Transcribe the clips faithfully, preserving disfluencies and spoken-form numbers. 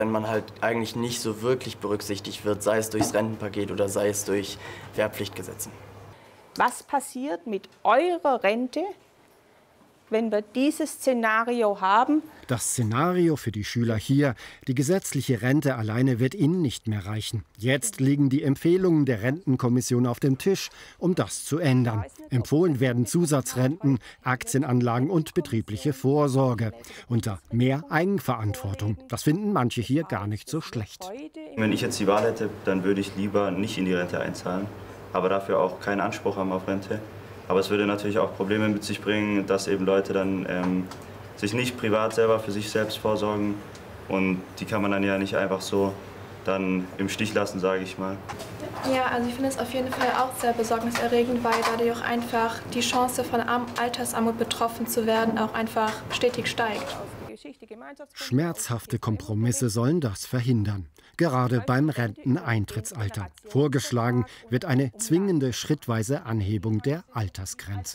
Wenn man halt eigentlich nicht so wirklich berücksichtigt wird, sei es durchs Rentenpaket oder sei es durch Wehrpflichtgesetze. Was passiert mit eurer Rente, wenn wir dieses Szenario haben? Das Szenario für die Schüler hier: Die gesetzliche Rente alleine wird ihnen nicht mehr reichen. Jetzt liegen die Empfehlungen der Rentenkommission auf dem Tisch, um das zu ändern. Empfohlen werden Zusatzrenten, Aktienanlagen und betriebliche Vorsorge. Unter mehr Eigenverantwortung. Das finden manche hier gar nicht so schlecht. Wenn ich jetzt die Wahl hätte, dann würde ich lieber nicht in die Rente einzahlen, aber dafür auch keinen Anspruch haben auf Rente. Aber es würde natürlich auch Probleme mit sich bringen, dass eben Leute dann ähm, sich nicht privat selber für sich selbst vorsorgen. Und die kann man dann ja nicht einfach so dann im Stich lassen, sage ich mal. Ja, also ich finde es auf jeden Fall auch sehr besorgniserregend, weil dadurch auch einfach die Chance von Arm Altersarmut betroffen zu werden auch einfach stetig steigt. Schmerzhafte Kompromisse sollen das verhindern. Gerade beim Renteneintrittsalter. Vorgeschlagen wird eine zwingende schrittweise Anhebung der Altersgrenze.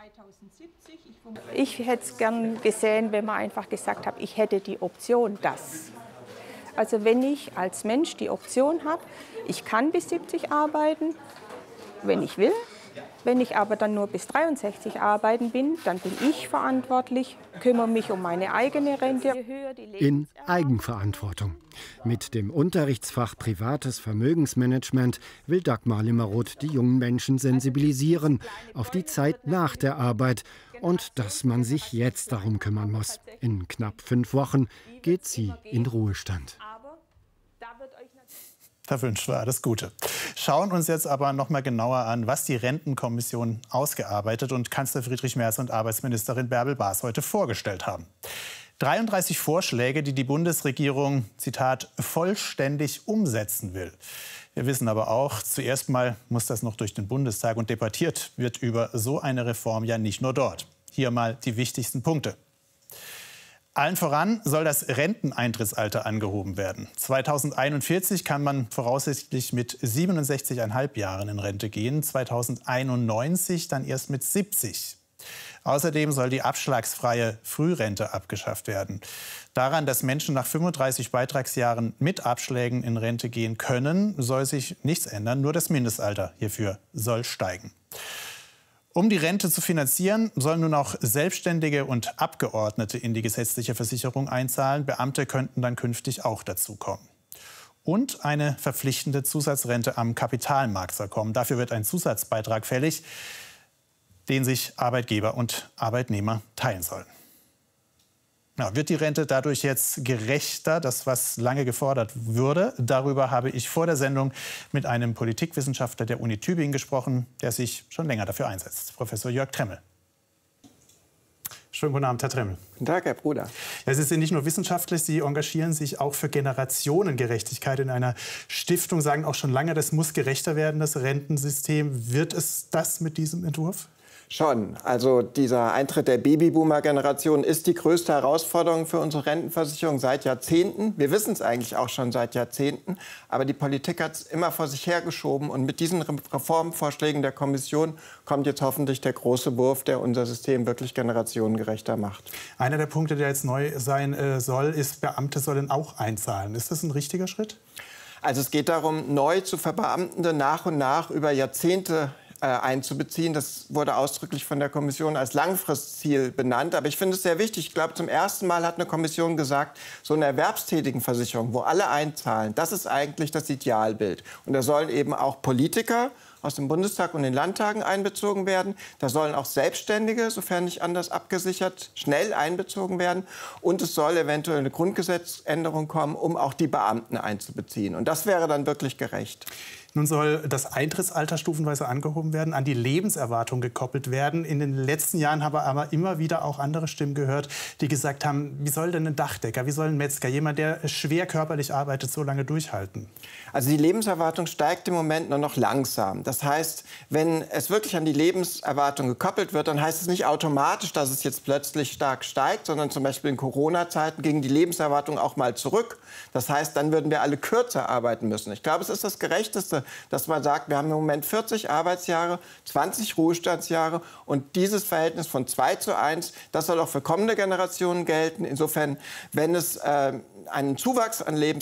Ich hätte es gern gesehen, wenn man einfach gesagt hat, ich hätte die Option, das. Also wenn ich als Mensch die Option habe, ich kann bis siebzig arbeiten, wenn ich will. Wenn ich aber dann nur bis dreiundsechzig arbeiten bin, dann bin ich verantwortlich, kümmere mich um meine eigene Rente. In Eigenverantwortung. Mit dem Unterrichtsfach Privates Vermögensmanagement will Dagmar Limmeroth die jungen Menschen sensibilisieren auf die Zeit nach der Arbeit und dass man sich jetzt darum kümmern muss. In knapp fünf Wochen geht sie in Ruhestand. Da wünschen wir alles Gute. Schauen uns jetzt aber noch mal genauer an, was die Rentenkommission ausgearbeitet und Kanzler Friedrich Merz und Arbeitsministerin Bärbel Baas heute vorgestellt haben. dreiunddreißig Vorschläge, die die Bundesregierung, Zitat, vollständig umsetzen will. Wir wissen aber auch, zuerst mal muss das noch durch den Bundestag und debattiert wird über so eine Reform ja nicht nur dort. Hier mal die wichtigsten Punkte. Allen voran soll das Renteneintrittsalter angehoben werden. zweitausendeinundvierzig kann man voraussichtlich mit siebenundsechzig Komma fünf Jahren in Rente gehen, zweitausendeinundneunzig dann erst mit siebzig. Außerdem soll die abschlagsfreie Frührente abgeschafft werden. Daran, dass Menschen nach fünfunddreißig Beitragsjahren mit Abschlägen in Rente gehen können, soll sich nichts ändern. Nur das Mindestalter hierfür soll steigen. Um die Rente zu finanzieren, sollen nun auch Selbstständige und Abgeordnete in die gesetzliche Versicherung einzahlen. Beamte könnten dann künftig auch dazukommen. Und eine verpflichtende Zusatzrente am Kapitalmarkt soll kommen. Dafür wird ein Zusatzbeitrag fällig, den sich Arbeitgeber und Arbeitnehmer teilen sollen. Ja, wird die Rente dadurch jetzt gerechter, das was lange gefordert würde? Darüber habe ich vor der Sendung mit einem Politikwissenschaftler der Uni Tübingen gesprochen, der sich schon länger dafür einsetzt, Professor Jörg Tremmel. Schönen guten Abend, Herr Tremmel. Guten Tag, Herr Bruder. Ja, Sie sind nicht nur wissenschaftlich, Sie engagieren sich auch für Generationengerechtigkeit in einer Stiftung, sagen auch schon lange, das muss gerechter werden, das Rentensystem. Wird es das mit diesem Entwurf? Schon. Also dieser Eintritt der Babyboomer-Generation ist die größte Herausforderung für unsere Rentenversicherung seit Jahrzehnten. Wir wissen es eigentlich auch schon seit Jahrzehnten. Aber die Politik hat es immer vor sich hergeschoben. Und mit diesen Reformvorschlägen der Kommission kommt jetzt hoffentlich der große Wurf, der unser System wirklich generationengerechter macht. Einer der Punkte, der jetzt neu sein äh, soll, ist, Beamte sollen auch einzahlen. Ist das ein richtiger Schritt? Also es geht darum, neu zu Verbeamtende nach und nach über Jahrzehnte einzubeziehen. Das wurde ausdrücklich von der Kommission als Langfristziel benannt. Aber ich finde es sehr wichtig. Ich glaube, zum ersten Mal hat eine Kommission gesagt, so eine Erwerbstätigenversicherung, wo alle einzahlen, das ist eigentlich das Idealbild. Und da sollen eben auch Politiker aus dem Bundestag und den Landtagen einbezogen werden. Da sollen auch Selbstständige, sofern nicht anders abgesichert, schnell einbezogen werden. Und es soll eventuell eine Grundgesetzänderung kommen, um auch die Beamten einzubeziehen. Und das wäre dann wirklich gerecht. Nun soll das Eintrittsalter stufenweise angehoben werden, an die Lebenserwartung gekoppelt werden. In den letzten Jahren haben wir aber immer wieder auch andere Stimmen gehört, die gesagt haben, wie soll denn ein Dachdecker, wie soll ein Metzger, jemand, der schwer körperlich arbeitet, so lange durchhalten? Also die Lebenserwartung steigt im Moment nur noch langsam. Das heißt, wenn es wirklich an die Lebenserwartung gekoppelt wird, dann heißt es nicht automatisch, dass es jetzt plötzlich stark steigt, sondern zum Beispiel in Corona-Zeiten ging die Lebenserwartung auch mal zurück. Das heißt, dann würden wir alle kürzer arbeiten müssen. Ich glaube, es ist das Gerechteste, dass man sagt, wir haben im Moment vierzig Arbeitsjahre, zwanzig Ruhestandsjahre und dieses Verhältnis von zwei zu eins, das soll auch für kommende Generationen gelten. Insofern, wenn es äh, einen Zuwachs an Lebenserwartung